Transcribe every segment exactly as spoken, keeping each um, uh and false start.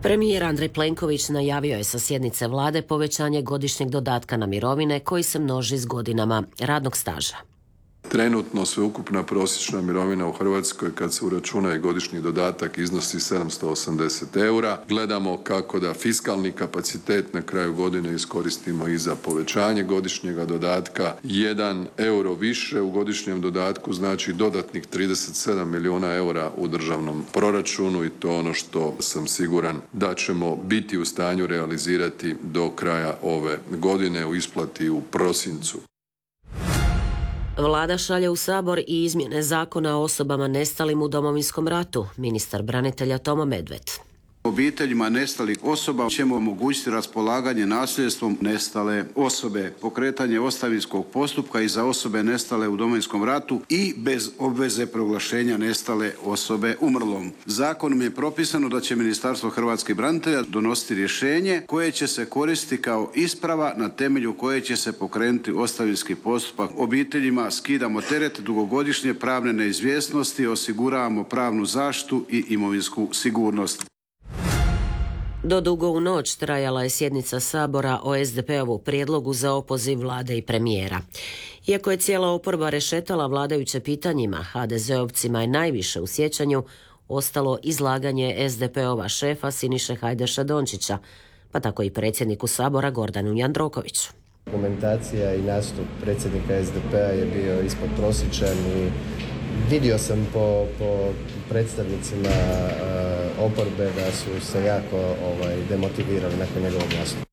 Premijer Andrej Plenković najavio je sa sjednice vlade povećanje godišnjeg dodatka na mirovine koji se množi s godinama radnog staža. Trenutno sveukupna prosječna mirovina u Hrvatskoj kad se uračuna i godišnji dodatak iznosi sedamsto osamdeset eura. Gledamo kako da fiskalni kapacitet na kraju godine iskoristimo i za povećanje godišnjega dodatka. Jedan euro više u godišnjem dodatku znači dodatnih trideset sedam milijuna eura u državnom proračunu i to je ono što sam siguran da ćemo biti u stanju realizirati do kraja ove godine u isplati u prosincu. Vlada šalje u Sabor i izmjene zakona o osobama nestalim u Domovinskom ratu. Ministar branitelja Tomo Medved. Obiteljima nestalih osoba ćemo omogućiti raspolaganje nasljedstvom nestale osobe, pokretanje ostavinskog postupka i za osobe nestale u Domovinskom ratu i bez obveze proglašenja nestale osobe umrlom. Zakonom je propisano da će Ministarstvo hrvatskih branitelja donositi rješenje koje će se koristiti kao isprava na temelju koje će se pokrenuti ostavinski postupak. Obiteljima skidamo teret dugogodišnje pravne neizvjesnosti, osiguravamo pravnu zaštitu i imovinsku sigurnost. Do dugo u noć trajala je sjednica Sabora o es de pe-ovu prijedlogu za opoziv vlade i premijera. Iako je cijela oporba rešetala vladajuće pitanjima, ha de zeovcima je najviše u sjećanju ostalo izlaganje es de pe-ova šefa Siniše Hajdaša Dončića, pa tako i predsjedniku Sabora Gordanu Jandrokoviću. Argumentacija i nastup predsjednika es de pe-a je bio ispod prosječan i vidio sam po, po predstavnicima uh, oporbe da su se jako ovaj, demotivirali nakon njegovog nastupa.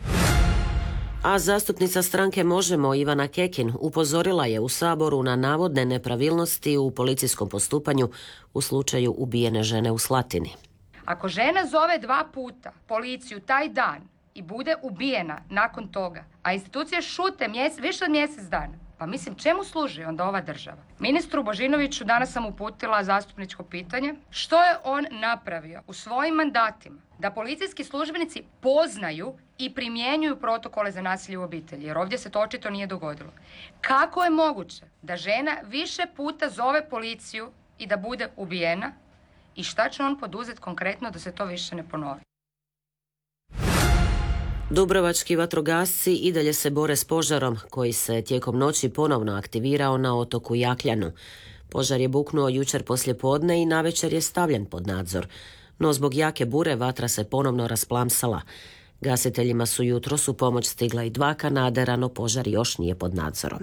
A zastupnica stranke Možemo Ivana Kekin upozorila je u Saboru na navodne nepravilnosti u policijskom postupanju u slučaju ubijene žene u Slatini. Ako žena zove dva puta policiju taj dan i bude ubijena nakon toga, a institucije šute mjese, više od mjesec dana, pa mislim, čemu služi onda ova država? Ministru Božinoviću danas sam uputila zastupničko pitanje. Što je on napravio u svojim mandatima da policijski službenici poznaju i primjenjuju protokole za nasilje u obitelji? Jer ovdje se to očito nije dogodilo. Kako je moguće da žena više puta zove policiju i da bude ubijena? I šta će on poduzeti konkretno da se to više ne ponovi? Dubrovački vatrogasci i dalje se bore s požarom koji se tijekom noći ponovno aktivirao na otoku Jakljanu. Požar je buknuo jučer poslijepodne i navečer je stavljen pod nadzor. No zbog jake bure vatra se ponovno rasplamsala. Gasiteljima su jutros u pomoć stigla i dva kanadera, no požar još nije pod nadzorom.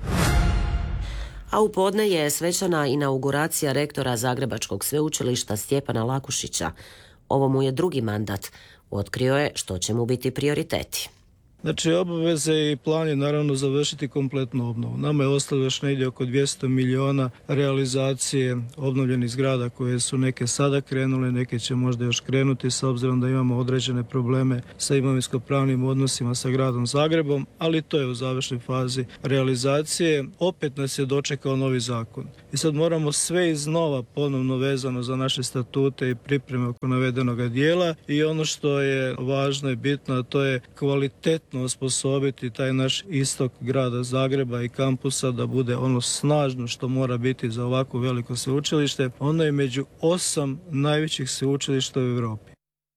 A u podne je svečana inauguracija rektora Zagrebačkog sveučilišta Stjepana Lakušića. Ovo mu je drugi mandat. Otkrio je što će mu biti prioriteti. Znači, obaveze i plan je naravno završiti kompletnu obnovu. Nama je ostalo još negdje oko dvjesto milijuna realizacije obnovljenih zgrada koje su neke sada krenule, neke će možda još krenuti s obzirom da imamo određene probleme sa imovinsko-pravnim odnosima sa gradom Zagrebom, ali to je u završnoj fazi realizacije. Opet nas je dočekao novi zakon. I sad moramo sve iznova ponovno vezano za naše statute i pripreme oko navedenoga dijela i ono što je važno i bitno, a to je kvalitetno osposobiti taj naš istok grada Zagreba i kampusa da bude ono snažno što mora biti za ovako veliko sveučilište. Ono je među osam najvećih sveučilišta u Europi.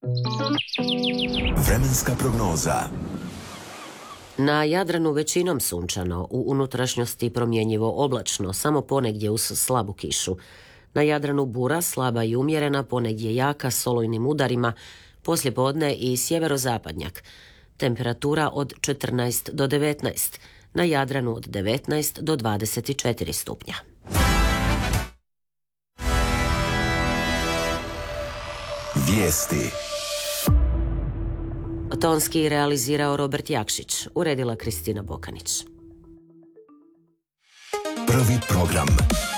Vremenska prognoza. Na Jadranu većinom sunčano, u unutrašnjosti promjenjivo oblačno, samo ponegdje uz slabu kišu. Na Jadranu bura, slaba i umjerena, ponegdje jaka s olujnim udarima, poslijepodne i sjeverozapadnjak. Temperatura od četrnaest do devetnaest, na Jadranu od devetnaest do dvadeset četiri stupnja. Vijesti. Tonski realizirao Robert Jakšić, uredila Kristina Bokanić. Prvi program.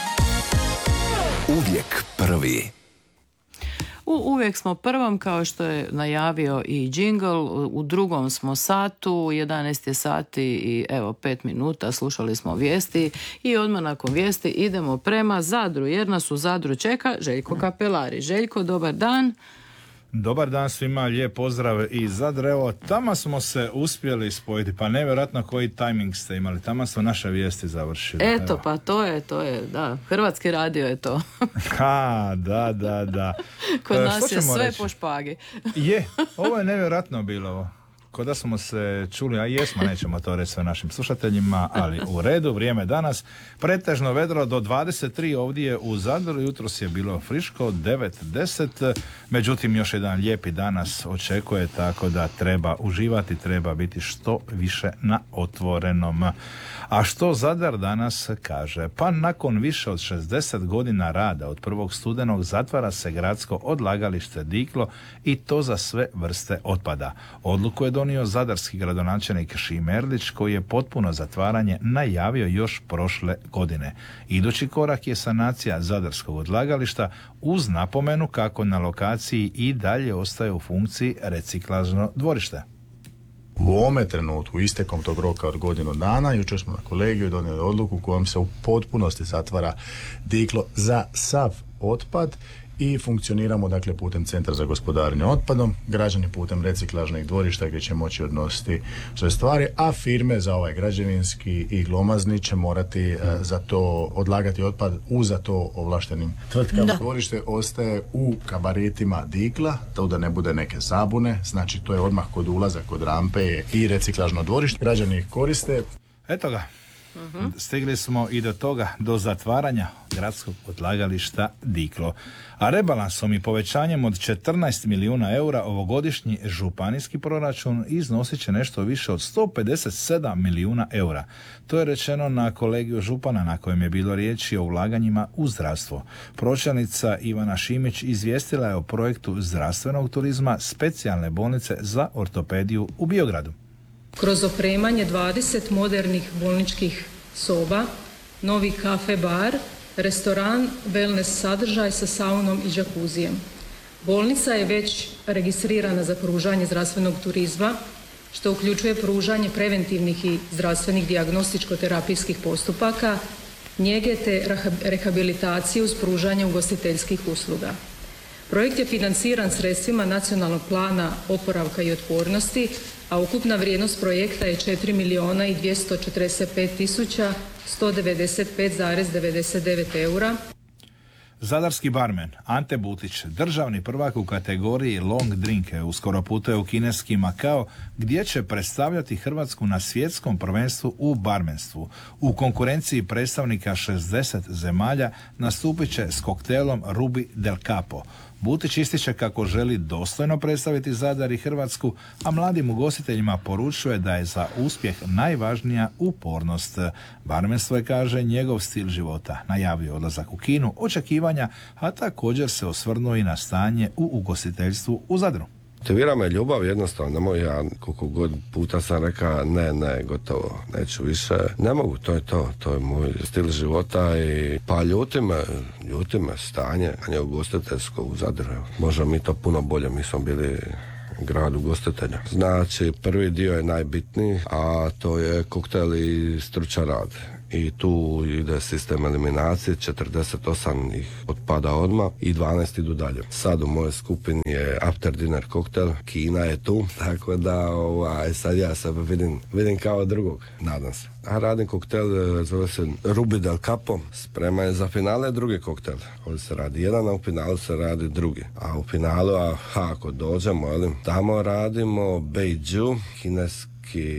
Uvijek prvi. U Uvijek smo prvom, kao što je najavio i džingl, u drugom smo satu, jedanaest je sati i evo pet minuta, slušali smo vijesti i odmah nakon vijesti idemo prema Zadru, jer nas u Zadru čeka Željko Kapelari. Željko, dobar dan. Dobar dan svima, lijep pozdrav iz Zadra. Evo, tamo smo se uspjeli spojiti, pa nevjerojatno koji tajming ste imali. Tamo smo naše vijesti završili. Eto, Evo. pa to je, to je, da. Hrvatski radio je to. Ha, da, da, da. Kod E, nas što je ćemo sve reći? po špagi. Je, ovo je nevjerojatno bilo ovo. Kod da smo se čuli, a jesmo, nećemo to reći sve našim slušateljima, ali u redu, vrijeme danas. Pretežno vedro do dvadeset tri ovdje u Zadru, jutros je bilo friško, devet deset, međutim još jedan lijepi danas očekuje, tako da treba uživati, treba biti što više na otvorenom. A što Zadar danas kaže? Pa nakon više od šezdeset godina rada od prvog studenog zatvara se gradsko odlagalište Diklo i to za sve vrste otpada. Odluku je donio zadarski gradonačelnik Šime Erlić, koji je potpuno zatvaranje najavio još prošle godine. Idući korak je sanacija zadarskog odlagališta uz napomenu kako na lokaciji i dalje ostaje u funkciji reciklažno dvorište. U ovome trenutku, istekom tog roka od godinu dana, jučer smo na kolegiju donijeli odluku kojom se u potpunosti zatvara Diklo za sav otpad i funkcioniramo dakle putem Centra za gospodarenje otpadom, građani putem reciklažnih dvorišta gdje će moći odnositi sve stvari, a firme za ovaj građevinski i glomazni će morati e, za to odlagati otpad u za to ovlaštenim tvrtkama. Da. Dvorište ostaje u gabaritima Dikla, to da ne bude neke zabune, znači to je odmah kod ulaza, kod rampe je i reciklažno dvorište, građani ih koriste. Eto ga. Uh-huh. Stigli smo i do toga, do zatvaranja gradskog odlagališta Diklo. A rebalansom i povećanjem od četrnaest milijuna eura ovogodišnji županijski proračun iznosit će nešto više od sto pedeset sedam milijuna eura. To je rečeno na kolegiju župana na kojem je bilo riječi o ulaganjima u zdravstvo. Pročelnica Ivana Šimić izvijestila je o projektu zdravstvenog turizma specijalne bolnice za ortopediju u Biogradu. Kroz opremanje dvadeset modernih bolničkih soba, novi kafe bar, restoran, wellness sadržaj sa saunom i džakuzijem. Bolnica je već registrirana za pružanje zdravstvenog turizma, što uključuje pružanje preventivnih i zdravstvenih dijagnostičko-terapijskih postupaka, njege te rehabilitaciju uz pružanje ugostiteljskih usluga. Projekt je financiran sredstvima Nacionalnog plana oporavka i otpornosti, a ukupna vrijednost projekta je četiri milijuna i dvjesto četrdeset pet tisuća sto devedeset pet zarez devedeset devet eura. Zadarski barmen Ante Butić, državni prvak u kategoriji long drink, uskoro putuje u kineski Makao, gdje će predstavljati Hrvatsku na svjetskom prvenstvu u barmenstvu. U konkurenciji predstavnika šezdeset zemalja nastupit će s koktelom Ruby del Capo. Butić ističe kako želi dostojno predstaviti Zadar i Hrvatsku, a mladim ugostiteljima poručuje da je za uspjeh najvažnija upornost. Barmenstvo je, kaže, njegov stil života. Najavio odlazak u Kinu, očekivanja, a također se osvrnuo i na stanje u ugostiteljstvu u Zadru. Motivira me ljubav, jednostavno, ne mogu ja, koliko god puta sam rekao, ne, ne, gotovo, neću više, ne mogu, to je to, to je moj stil života i pa ljuti me, ljuti me stanje, a ne ugostiteljsko u Zadru, možda mi to puno bolje, mi smo bili grad ugostitelja. Znači, prvi dio je najbitniji, a to je koktel i stručan rad. I tu ide sistem eliminacije, četrdeset osam ih otpada odmah i dvanaest idu dalje. Sad u mojoj skupini je after dinner koktel, Kina je tu, tako da ovaj, sad ja sebe vidim, vidim kao drugog, nadam se. A radim koktel, zove se Ruby del Capo, sprema je za finale drugi koktel. Ovdje se radi jedan, a u finalu se radi drugi. A u finalu, a, ha, ako dođemo, jelim, tamo radimo Beiju, kineski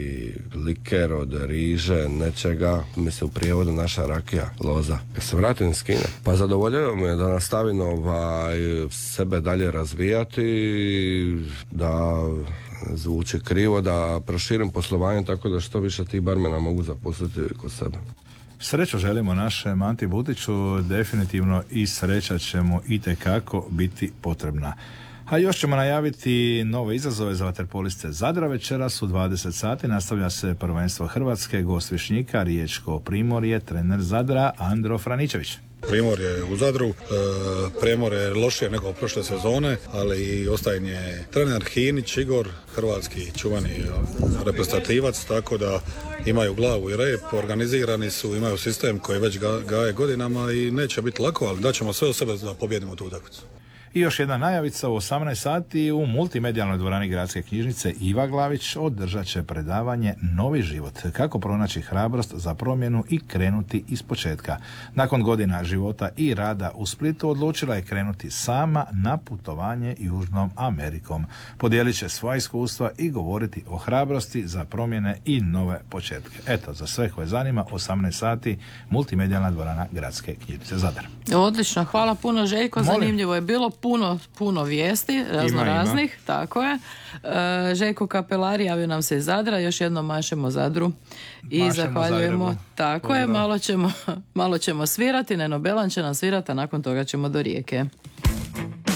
liker od riže, nečega, mislim u prijevodu naša rakija, loza. Kad se vratim iz Kine, pa zadovoljava me da nastavim ovaj, sebe dalje razvijati, da zvuči krivo, da proširim poslovanje tako da što više tih barmena mogu zaposliti kod sebe. Sreću želimo našem Anti Butiću, definitivno i sreća će mu itekako biti potrebna. A još ćemo najaviti nove izazove za vaterpoliste Zadra. Večeras u dvadeset sati nastavlja se prvenstvo Hrvatske, gost Višnjika, Riječko Primorje, trener Zadra Andro Franičević. Primorje u Zadru, e, Primorje je lošije nego prošle sezone, ali i ostaje je trener Hinić Igor, hrvatski čuvani reprezentativac, tako da imaju glavu i rep, organizirani su, imaju sistem koji već ga, gaje godinama i neće biti lako, ali daćemo sve od sebe da pobjedimo tu utakmicu. I još jedna najavica, u osamnaest sati u multimedijalnoj dvorani Gradske knjižnice Iva Glavić održat će predavanje Novi život, kako pronaći hrabrost za promjenu i krenuti iz početka. Nakon godina života i rada u Splitu odlučila je krenuti sama na putovanje Južnom Amerikom. Podijelit će svoja iskustva i govoriti o hrabrosti za promjene i nove početke. Eto, za sve koje zanima, osamnaest sati, multimedijalna dvorana Gradske knjižnice Zadar. Odlično, hvala puno Željko, Molim. zanimljivo je bilo, puno, puno vijesti, razno raznih, tako je. E, Željko Kapelari javio nam se iz Zadra, još jednom mašemo Zadru i Mašemo zahvaljujemo. Zagrebu. Tako je, Pozdrav. malo ćemo, malo ćemo svirati, Neno Belan će nam svirati, a nakon toga ćemo do Rijeke.